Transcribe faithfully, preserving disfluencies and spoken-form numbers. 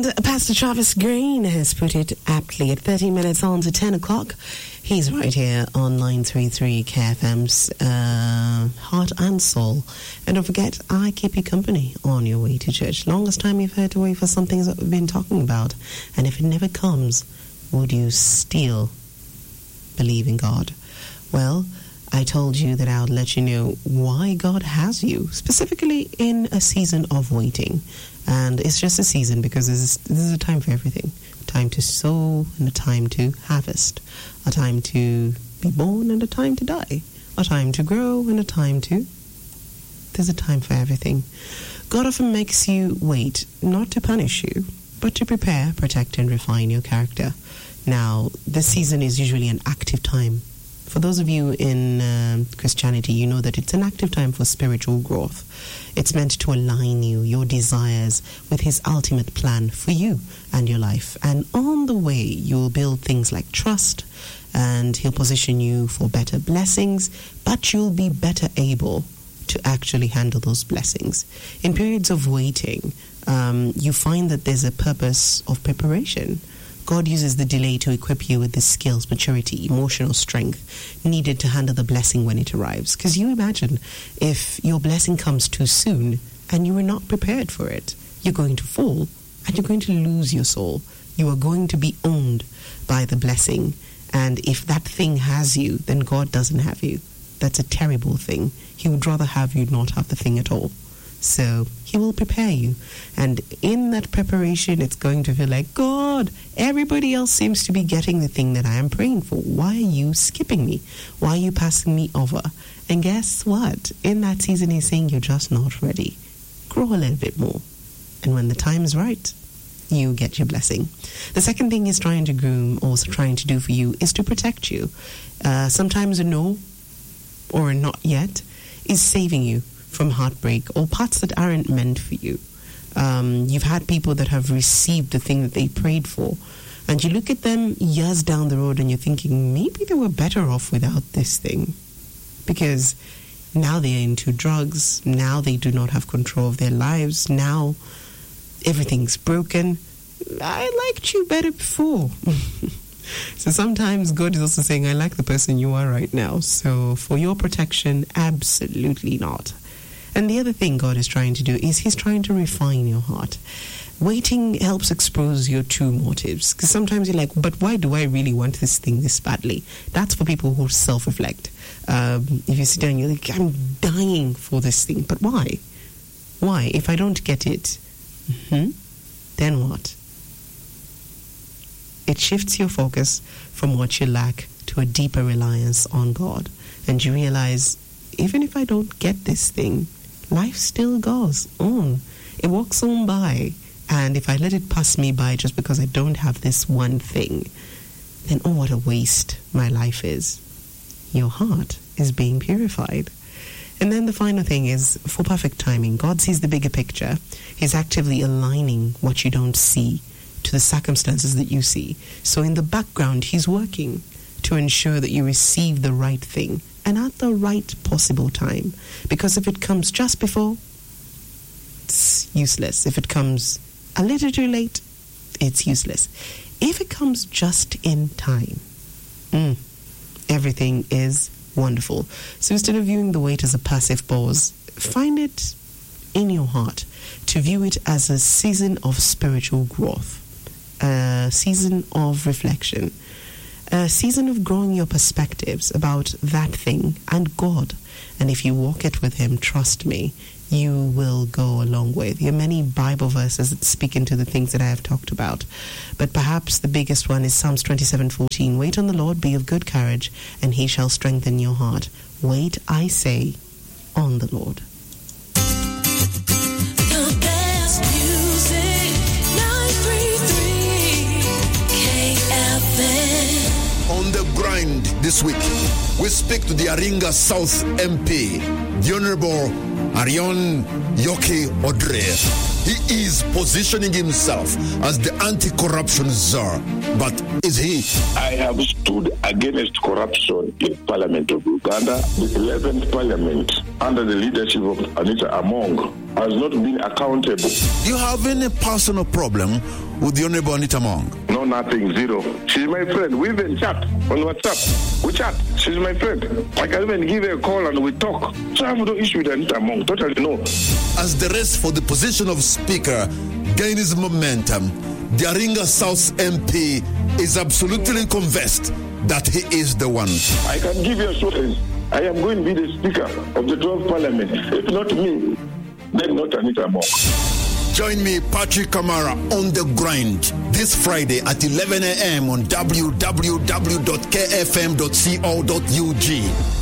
And Pastor Travis Green has put it aptly at thirty minutes on to ten o'clock. He's right here on nine three three K F M's uh, Heart and Soul. And don't forget, I keep you company on your way to church. Longest time you've had to wait for some things that we've been talking about. And if it never comes, would you still believe in God? Well, I told you that I would let you know why God has you, specifically in a season of waiting. And it's just a season because this is, this is a time for everything. A time to sow and a time to harvest. A time to be born and a time to die. A time to grow and a time to... There's a time for everything. God often makes you wait, not to punish you, but to prepare, protect, and refine your character. Now, this season is usually an active time. For those of you in uh, Christianity, you know that it's an active time for spiritual growth. It's meant to align you, your desires, with His ultimate plan for you and your life. And on the way, you'll build things like trust, and He'll position you for better blessings, but you'll be better able to actually handle those blessings. In periods of waiting, um, you find that there's a purpose of preparation. God uses the delay to equip you with the skills, maturity, emotional strength needed to handle the blessing when it arrives. Because you imagine if your blessing comes too soon and you were not prepared for it, you're going to fall and you're going to lose your soul. You are going to be owned by the blessing. And if that thing has you, then God doesn't have you. That's a terrible thing. He would rather have you not have the thing at all. So He will prepare you. And in that preparation, it's going to feel like, God, everybody else seems to be getting the thing that I am praying for. Why are you skipping me? Why are you passing me over? And guess what? In that season, He's saying you're just not ready. Grow a little bit more. And when the time is right, you get your blessing. The second thing He's trying to groom, or trying to do for you, is to protect you. Uh, sometimes a no or a not yet is saving you from heartbreak or parts that aren't meant for you. Um, you've had people that have received the thing that they prayed for, and you look at them years down the road and you're thinking, maybe they were better off without this thing, because now they're into drugs, now they do not have control of their lives, now everything's broken. I liked you better before. So sometimes God is also saying, I like the person you are right now, so for your protection, absolutely not. And the other thing God is trying to do is He's trying to refine your heart. Waiting helps expose your true motives. Because sometimes you're like, but why do I really want this thing this badly? That's for people who self-reflect. Um, if you sit down and you're like, I'm dying for this thing. But why? Why? If I don't get it, mm-hmm, then what? It shifts your focus from what you lack to a deeper reliance on God. And you realize, even if I don't get this thing, life still goes on. It walks on by. And if I let it pass me by just because I don't have this one thing, then oh, what a waste my life is. Your heart is being purified. And then the final thing is, for perfect timing, God sees the bigger picture. He's actively aligning what you don't see to the circumstances that you see. So in the background, He's working to ensure that you receive the right thing and at the right possible time. Because if it comes just before, it's useless. If it comes a little too late, it's useless. If it comes just in time, mm, everything is wonderful. So instead of viewing the wait as a passive pause, find it in your heart to view it as a season of spiritual growth, a season of reflection, a season of growing your perspectives about that thing and God. And if you walk it with Him, trust me, you will go a long way. There are many Bible verses that speak into the things that I have talked about. But perhaps the biggest one is Psalms twenty-seven fourteen. Wait on the Lord, be of good courage, and He shall strengthen your heart. Wait, I say, on the Lord. On the grind this week, we speak to the Aringa South M P, the Honorable Arion Yoke Odre. He is positioning himself as the anti-corruption czar. But is he? I have stood against corruption in Parliament of Uganda. The eleventh Parliament, under the leadership of Anita Among, has not been accountable. Do you have any personal problem with the Honorable Anita Among? No, nothing, zero. She's my friend. We even chat on WhatsApp. We chat. She's my friend. I can even give her a call and we talk. So I have no issue with Anita Among. Totally no. As the race for the position of Speaker gains momentum, the Aringa South M P is absolutely convinced that he is the one. I can give you assurance. I am going to be the Speaker of the twelfth Parliament. If not me, then not Anita Among. Join me, Patrick Kamara, on the grind this Friday at eleven a.m. on w w w dot k f m dot co dot u g.